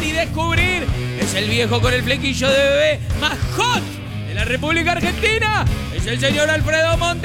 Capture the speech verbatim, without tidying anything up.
conocer y descubrir. Es el viejo con el flequillo de bebé más hot de la República Argentina. Es el señor Alfredo Montes.